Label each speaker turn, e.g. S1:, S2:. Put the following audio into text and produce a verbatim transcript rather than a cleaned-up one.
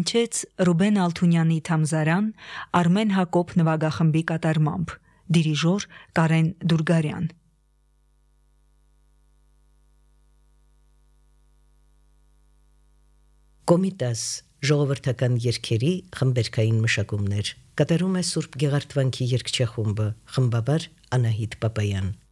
S1: հնչեց Ռուբեն Ալթունյանի «Թամզարան» Արմեն Հակոբ նվագախմբի կատարմամբ, դիրիժոր Կարեն Դուրգարյան։
S2: Կոմիտաս ժողովրդական երգերի խմբերգային մշակումներ կատարում է Սուրբ Գեղարդվանքի երգչախումբը, խմբաբար Անահիտ Պապայան։